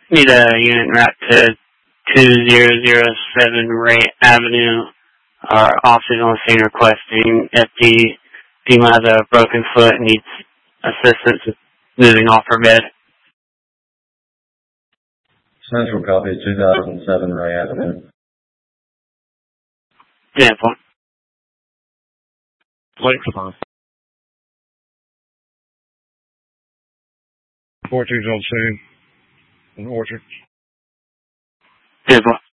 Need a unit route to 2007 Ray Avenue. Our officers on the scene requesting FD FEMA has a broken foot and needs assistance with moving off her bed. Central copy 2007 Ray Avenue. Example. Lakefront. 14's on scene in Orchard. Example.